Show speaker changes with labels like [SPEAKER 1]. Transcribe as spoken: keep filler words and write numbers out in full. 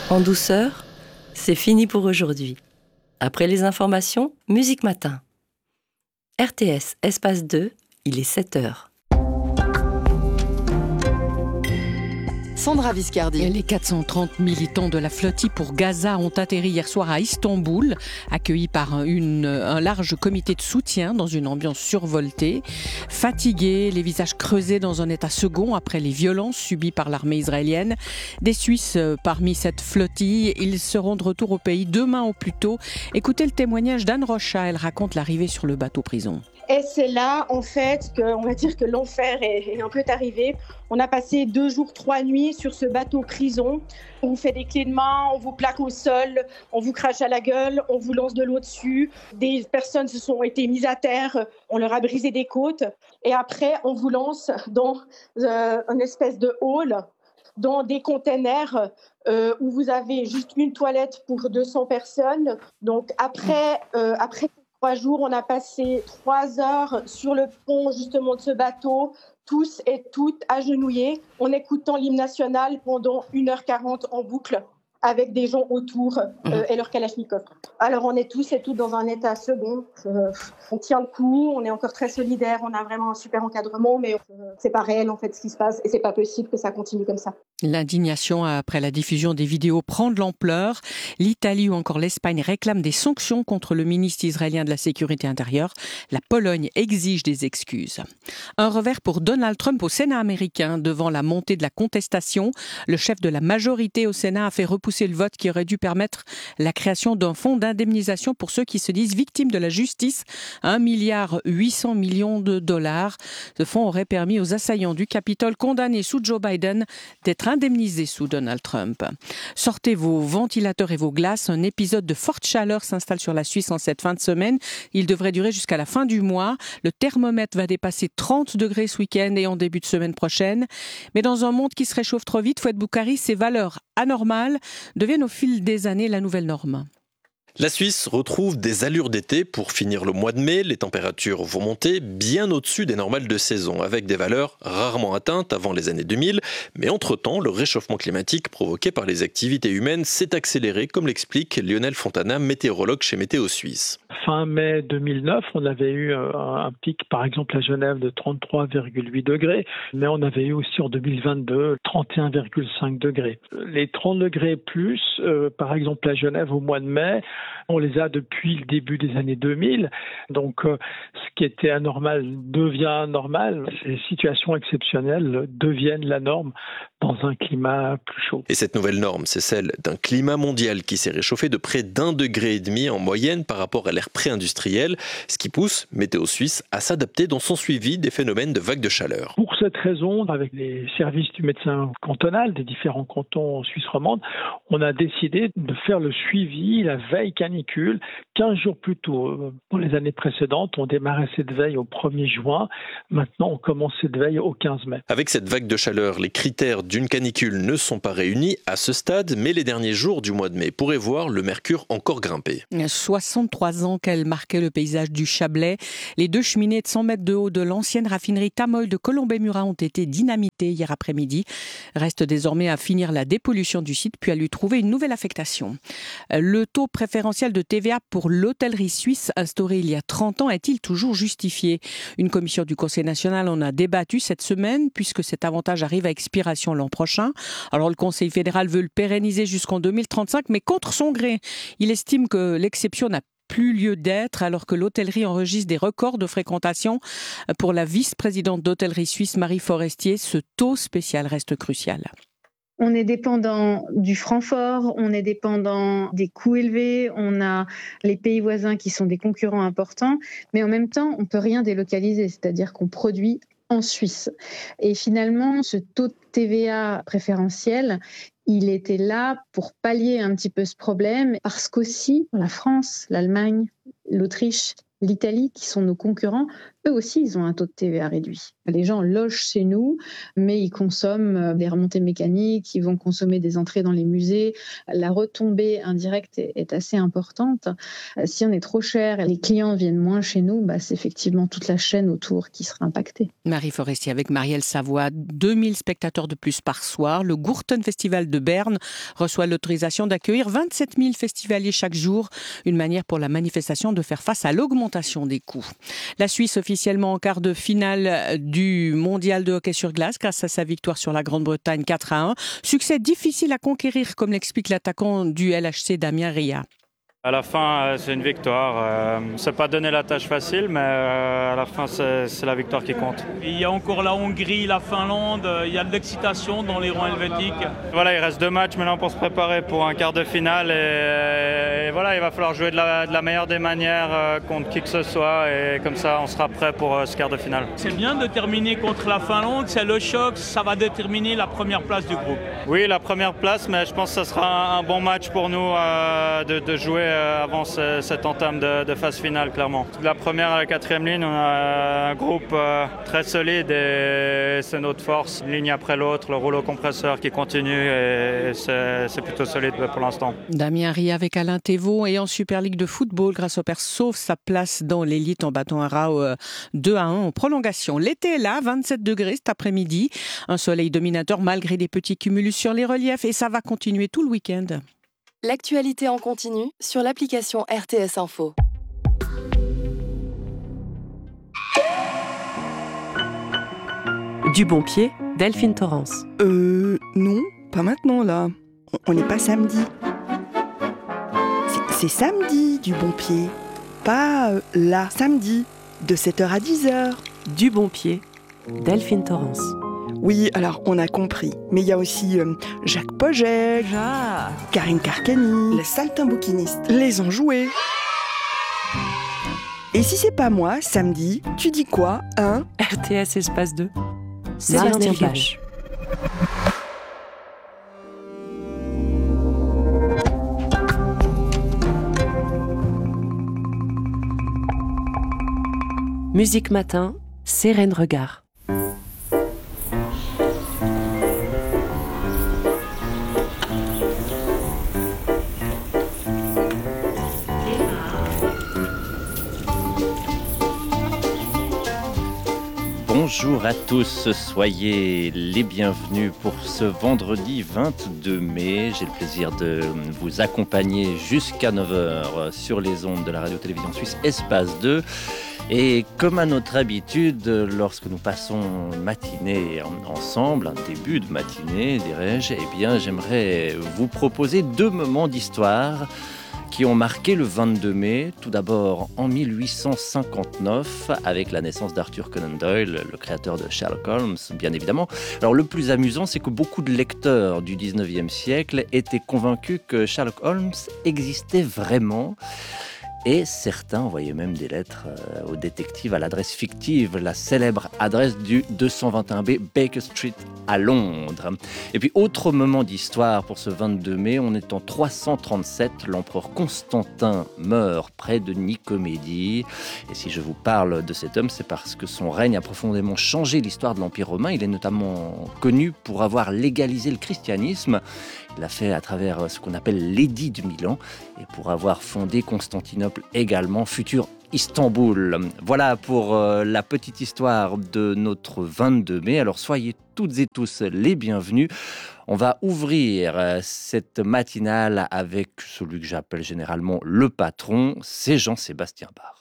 [SPEAKER 1] En douceur, c'est fini pour aujourd'hui. Après les informations, Musique Matin. R T S, espace deux, il est sept heures.
[SPEAKER 2] Sandra Viscardi.
[SPEAKER 3] Les quatre cent trente militants de la flottille pour Gaza ont atterri hier soir à Istanbul, accueillis par une, un large comité de soutien dans une ambiance survoltée. Fatigués, les visages creusés dans un état second après les violences subies par l'armée israélienne. Des Suisses parmi cette flottille, ils seront de retour au pays demain au plus tôt. Écoutez le témoignage d'Anne Rocha, elle raconte l'arrivée sur le bateau prison.
[SPEAKER 4] Et c'est là, en fait, qu'on va dire que l'enfer est, est un peu arrivé. On a passé deux jours, trois nuits sur ce bateau prison. On vous fait des clés de main, on vous plaque au sol, on vous crache à la gueule, on vous lance de l'eau dessus. Des personnes se sont été mises à terre, on leur a brisé des côtes. Et après, on vous lance dans euh, une espèce de hall, dans des containers euh, où vous avez juste une toilette pour deux cents personnes. Donc après, euh, après trois jours, on a passé trois heures sur le pont justement de ce bateau, tous et toutes agenouillés, en écoutant l'hymne national pendant une heure quarante en boucle, avec des gens autour euh, et leur kalachnikov. Alors on est tous et toutes dans un état second. Euh, on tient le coup, on est encore très solidaires, on a vraiment un super encadrement, mais euh, c'est pas réel en fait ce qui se passe et c'est pas possible que ça continue comme ça.
[SPEAKER 3] L'indignation après la diffusion des vidéos prend de l'ampleur. L'Italie ou encore l'Espagne réclament des sanctions contre le ministre israélien de la Sécurité intérieure. La Pologne exige des excuses. Un revers pour Donald Trump au Sénat américain. Devant la montée de la contestation, le chef de la majorité au Sénat a fait repousser le vote qui aurait dû permettre la création d'un fonds d'indemnisation pour ceux qui se disent victimes de la justice. un milliard huit cents millions de dollars. Ce fonds aurait permis aux assaillants du Capitole condamnés sous Joe Biden d'être indemnisés sous Donald Trump. Sortez vos ventilateurs et vos glaces. Un épisode de forte chaleur s'installe sur la Suisse en cette fin de semaine. Il devrait durer jusqu'à la fin du mois. Le thermomètre va dépasser trente degrés ce week-end et en début de semaine prochaine. Mais dans un monde qui se réchauffe trop vite, Fouad Boukari, ces valeurs anormales deviennent au fil des années la nouvelle norme.
[SPEAKER 5] La Suisse retrouve des allures d'été pour finir le mois de mai. Les températures vont monter bien au-dessus des normales de saison, avec des valeurs rarement atteintes avant les années deux mille. Mais entre-temps, le réchauffement climatique provoqué par les activités humaines s'est accéléré, comme l'explique Lionel Fontana, météorologue chez Météo Suisse.
[SPEAKER 6] Fin mai deux mille neuf, on avait eu un pic, par exemple à Genève, de trente-trois virgule huit degrés, mais on avait eu aussi en deux mille vingt-deux trente et un virgule cinq degrés. Les trente degrés plus, euh, par exemple à Genève au mois de mai, on les a depuis le début des années deux mille. Donc, euh, ce qui était anormal devient normal. Ces situations exceptionnelles deviennent la norme dans un climat plus chaud.
[SPEAKER 5] Et cette nouvelle norme, c'est celle d'un climat mondial qui s'est réchauffé de près d'un degré et demi en moyenne par rapport à l'ère pré-industrielle, ce qui pousse Météo Suisse à s'adapter dans son suivi des phénomènes de vagues de chaleur.
[SPEAKER 6] Pour cette raison, avec les services du médecin cantonal des différents cantons en Suisse romande, on a décidé de faire le suivi, la veille canicule, quinze jours plus tôt. Pour les années précédentes, on démarrait cette veille au premier juin. Maintenant, on commence cette veille au quinze mai.
[SPEAKER 5] Avec cette vague de chaleur, les critères d'une canicule ne sont pas réunis à ce stade, mais les derniers jours du mois de mai pourraient voir le mercure encore grimper.
[SPEAKER 3] soixante-trois ans qu'elle marquait le paysage du Chablais. Les deux cheminées de cent mètres de haut de l'ancienne raffinerie Tamoil de Colombey-Murat ont été dynamitées hier après-midi. Reste désormais à finir la dépollution du site, puis à lui trouver une nouvelle affectation. Le taux préférentiel de T V A pour l'hôtellerie suisse instauré il y a trente ans est-il toujours justifié ? Une commission du Conseil national en a débattu cette semaine puisque cet avantage arrive à expiration l'an prochain. Alors le Conseil fédéral veut le pérenniser jusqu'en deux mille trente-cinq, mais contre son gré. Il estime que l'exception n'a plus lieu d'être alors que l'hôtellerie enregistre des records de fréquentation. Pour la vice-présidente d'hôtellerie suisse Marie Forestier, ce taux spécial reste crucial.
[SPEAKER 7] On est dépendant du franc fort, on est dépendant des coûts élevés, on a les pays voisins qui sont des concurrents importants, mais en même temps, on ne peut rien délocaliser, c'est-à-dire qu'on produit en Suisse. Et finalement, ce taux de T V A préférentiel, il était là pour pallier un petit peu ce problème, parce qu'aussi la France, l'Allemagne, l'Autriche, l'Italie, qui sont nos concurrents, eux aussi, ils ont un taux de T V A réduit. Les gens logent chez nous, mais ils consomment des remontées mécaniques, ils vont consommer des entrées dans les musées. La retombée indirecte est, est assez importante. Si on est trop cher et les clients viennent moins chez nous, bah, c'est effectivement toute la chaîne autour qui sera impactée.
[SPEAKER 3] Marie Forestier avec Marielle Savoie, deux mille spectateurs de plus par soir. Le Gourton Festival de Berne reçoit l'autorisation d'accueillir vingt-sept mille festivaliers chaque jour. Une manière pour la manifestation de faire face à l'augmentation des coûts. La Suisse officiellement en quart de finale du mondial de hockey sur glace grâce à sa victoire sur la Grande-Bretagne quatre à un. Succès difficile à conquérir, comme l'explique l'attaquant du L H C Damien Ria.
[SPEAKER 8] À la fin, c'est une victoire. Euh, c'est pas donné la tâche facile, mais euh, à la fin, c'est, c'est la victoire qui compte.
[SPEAKER 9] Il y a encore la Hongrie, la Finlande. Il y a de l'excitation dans les rangs helvétiques.
[SPEAKER 8] Voilà, il reste deux matchs maintenant pour se préparer pour un quart de finale. Et, et voilà, il va falloir jouer de la, de la meilleure des manières euh, contre qui que ce soit. Et comme ça, on sera prêt pour euh, ce quart de finale.
[SPEAKER 9] C'est bien de terminer contre la Finlande. C'est le choc. Ça va déterminer la première place du groupe.
[SPEAKER 8] Oui, la première place, mais je pense que ce sera un, un bon match pour nous euh, de, de jouer avant ce, cette entame de, de phase finale, clairement. De la première à la quatrième ligne, on a un groupe euh, très solide et c'est notre force. Une ligne après l'autre, le rouleau compresseur qui continue et c'est, c'est plutôt solide pour l'instant.
[SPEAKER 3] Damien Ria avec Alain Thévaux et en Super League de football, grâce au Père sauve sa place dans l'élite en battant un Rao euh, deux à un en prolongation. L'été est là, vingt-sept degrés cet après-midi. Un soleil dominateur malgré des petits cumulus sur les reliefs et ça va continuer tout le week-end.
[SPEAKER 2] L'actualité en continu sur l'application R T S Info.
[SPEAKER 1] Du bon pied, Delphine Torrance.
[SPEAKER 10] Euh, non, pas maintenant là. On n'est pas samedi. C'est, c'est samedi, du bon pied. Pas euh, là, samedi, de sept heures à dix heures.
[SPEAKER 1] Du bon pied, Delphine Torrance.
[SPEAKER 10] Oui, alors on a compris. Mais il y a aussi euh, Jacques Pogel,
[SPEAKER 1] Ah.
[SPEAKER 10] Karine Carcani,
[SPEAKER 2] Les saltimbanquinistes.
[SPEAKER 10] les enjoués. Et si c'est pas moi, samedi, tu dis quoi, hein?
[SPEAKER 1] R T S Espace deux.
[SPEAKER 2] Sébastien
[SPEAKER 1] Martin
[SPEAKER 2] Bache.
[SPEAKER 1] Musique Matin, Sérène Regard.
[SPEAKER 11] Bonjour à tous, soyez les bienvenus pour ce vendredi vingt-deux mai. J'ai le plaisir de vous accompagner jusqu'à neuf heures sur les ondes de la radio-télévision suisse Espace deux. Et comme à notre habitude, lorsque nous passons une matinée ensemble, un début de matinée, dirais-je, eh bien, j'aimerais vous proposer deux moments d'histoire qui ont marqué le vingt-deux mai, tout d'abord en mille huit cent cinquante-neuf, avec la naissance d'Arthur Conan Doyle, le créateur de Sherlock Holmes, bien évidemment. Alors le plus amusant, c'est que beaucoup de lecteurs du dix-neuvième siècle étaient convaincus que Sherlock Holmes existait vraiment. Et certains envoyaient même des lettres euh, aux détectives à l'adresse fictive, la célèbre adresse du deux cent vingt et un B Baker Street à Londres. Et puis, autre moment d'histoire pour ce vingt-deux mai, on est en trois cent trente-sept, l'empereur Constantin meurt près de Nicomédie. Et si je vous parle de cet homme, c'est parce que son règne a profondément changé l'histoire de l'Empire romain. Il est notamment connu pour avoir légalisé le christianisme. Il l'a fait à travers ce qu'on appelle l'édit de Milan et pour avoir fondé Constantinople également, futur Istanbul. Voilà pour euh, la petite histoire de notre vingt-deux mai. Alors soyez toutes et tous les bienvenus. On va ouvrir euh, cette matinale avec celui que j'appelle généralement le patron, c'est Jean-Sébastien Bach.